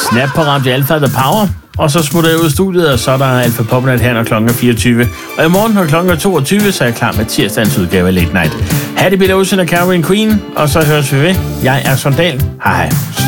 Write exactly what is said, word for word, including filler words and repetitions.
Snap på Radio Alpha The Power. Og så smutter jeg ud af studiet, og så er der Alpha Popnet her, når klokken er fireogtyve. Og i morgen, når klokken er toogtyve, så er jeg klar med tirsdagens udgave af Late Night. Ha' det bedre udsender Caroline Queen, og så høres vi ved. Jeg er Sondal. Hej hej.